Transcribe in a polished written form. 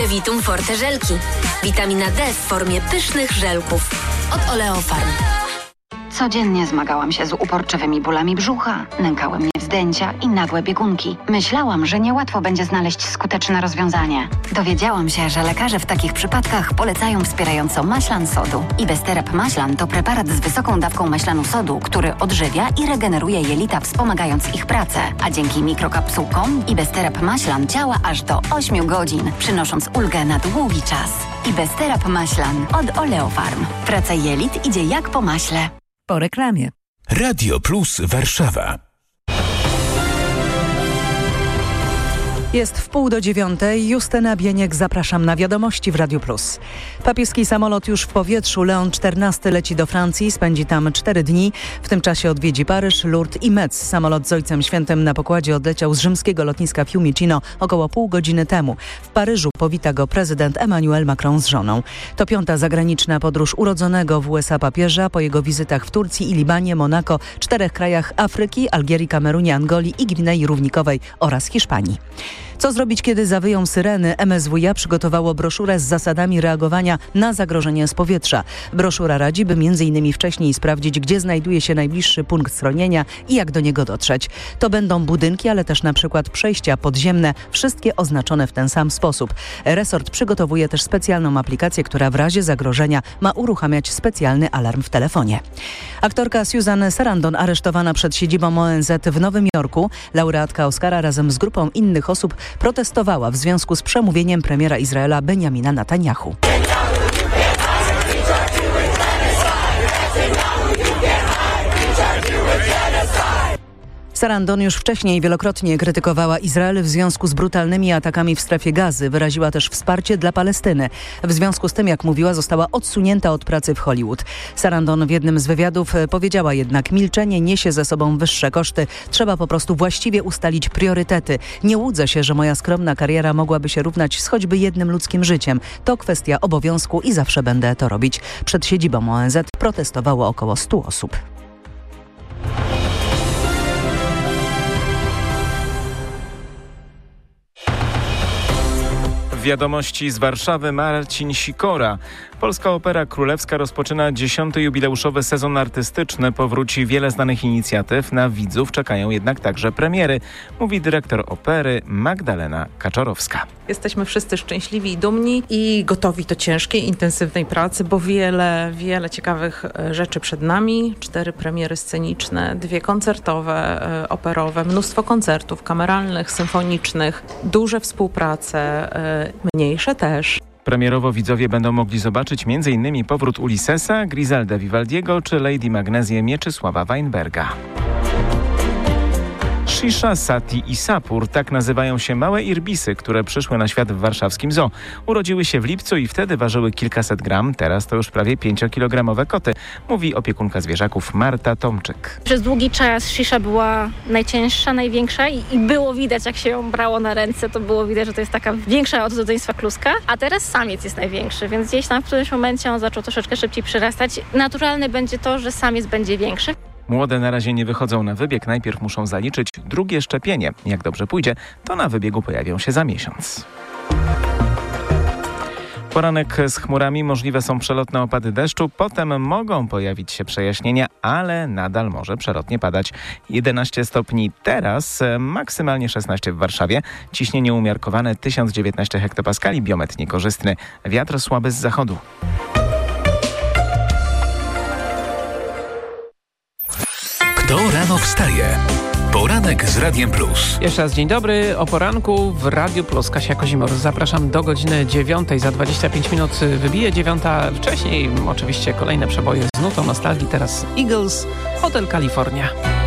Devitum Forte żelki. Witamina D w formie pysznych żelków. Od Oleofarm. Codziennie zmagałam się z uporczywymi bólami brzucha, nękały mnie wzdęcia i nagłe biegunki. Myślałam, że niełatwo będzie znaleźć skuteczne rozwiązanie. Dowiedziałam się, że lekarze w takich przypadkach polecają wspierająco maślan sodu. Ibesterab maślan to preparat z wysoką dawką maślanu sodu, który odżywia i regeneruje jelita, wspomagając ich pracę. A dzięki mikrokapsułkom Ibesterab maślan działa aż do 8 godzin, przynosząc ulgę na długi czas. Ibesterab maślan od Oleofarm. Praca jelit idzie jak po maśle. Po reklamie. Radio Plus Warszawa. Jest 8:30. Justyna Bieniek, zapraszam na wiadomości w Radiu Plus. Papieski samolot już w powietrzu. Leon XIV leci do Francji, spędzi tam 4 dni. W tym czasie odwiedzi Paryż, Lourdes i Metz. Samolot z Ojcem Świętym na pokładzie odleciał z rzymskiego lotniska Fiumicino około pół godziny temu. W Paryżu powita go prezydent Emmanuel Macron z żoną. To 5. zagraniczna podróż urodzonego w USA papieża po jego wizytach w Turcji i Libanie, Monako, 4 krajach Afryki, Algierii, Kamerunie, Angolii i Gwinei Równikowej oraz Hiszpanii. Co zrobić, kiedy zawyją syreny? MSWiA przygotowało broszurę z zasadami reagowania na zagrożenie z powietrza. Broszura radzi, by m.in. wcześniej sprawdzić, gdzie znajduje się najbliższy punkt schronienia i jak do niego dotrzeć. To będą budynki, ale też na przykład przejścia podziemne, wszystkie oznaczone w ten sam sposób. Resort przygotowuje też specjalną aplikację, która w razie zagrożenia ma uruchamiać specjalny alarm w telefonie. Aktorka Susan Sarandon aresztowana przed siedzibą ONZ w Nowym Jorku. Laureatka Oscara razem z grupą innych osób protestowała w związku z przemówieniem premiera Izraela Benjamina Netanjahu. Sarandon już wcześniej wielokrotnie krytykowała Izrael w związku z brutalnymi atakami w strefie Gazy. Wyraziła też wsparcie dla Palestyny. W związku z tym, jak mówiła, została odsunięta od pracy w Hollywood. Sarandon w jednym z wywiadów powiedziała jednak: milczenie niesie ze sobą wyższe koszty. Trzeba po prostu właściwie ustalić priorytety. Nie łudzę się, że moja skromna kariera mogłaby się równać z choćby jednym ludzkim życiem. To kwestia obowiązku i zawsze będę to robić. Przed siedzibą ONZ protestowało około 100 osób. Wiadomości z Warszawy, Marcin Sikora. Polska Opera Królewska rozpoczyna 10. jubileuszowy sezon artystyczny. Powróci wiele znanych inicjatyw. Na widzów czekają jednak także premiery, mówi dyrektor opery Magdalena Kaczorowska. Jesteśmy wszyscy szczęśliwi i dumni i gotowi do ciężkiej, intensywnej pracy, bo wiele ciekawych rzeczy przed nami. 4 premiery sceniczne, 2 koncertowe, operowe, mnóstwo koncertów kameralnych, symfonicznych, duże współprace, mniejsze też. Premierowo widzowie będą mogli zobaczyć m.in. powrót Ulyssesa, Griseldę Vivaldiego czy Lady Magnezję Mieczysława Weinberga. Shisha, Sati i Sapur, tak nazywają się małe irbisy, które przyszły na świat w warszawskim zoo. Urodziły się w lipcu i wtedy ważyły kilkaset gram, teraz to już prawie 5-kilogramowe koty, mówi opiekunka zwierzaków Marta Tomczyk. Przez długi czas Shisha była najcięższa, największa i było widać, jak się ją brało na ręce, to było widać, że to jest taka większa od rodzeństwa kluska, a teraz samiec jest największy, więc gdzieś tam w którymś momencie on zaczął troszeczkę szybciej przyrastać. Naturalne będzie to, że samiec będzie większy. Młode na razie nie wychodzą na wybieg, najpierw muszą zaliczyć drugie szczepienie. Jak dobrze pójdzie, to na wybiegu pojawią się za miesiąc. Poranek z chmurami, możliwe są przelotne opady deszczu, potem mogą pojawić się przejaśnienia, ale nadal może przelotnie padać. 11 stopni teraz, maksymalnie 16 w Warszawie, ciśnienie umiarkowane 1019 hektopaskali, biometr niekorzystny, wiatr słaby z zachodu. Kto rano wstaje? Poranek z Radiem Plus. Jeszcze raz dzień dobry. O poranku w Radiu Plus. Kasia Kozimor. Zapraszam do godziny 9. Za 25 minut wybije 9. Wcześniej oczywiście kolejne przeboje z nutą nostalgii. Teraz Eagles, Hotel California.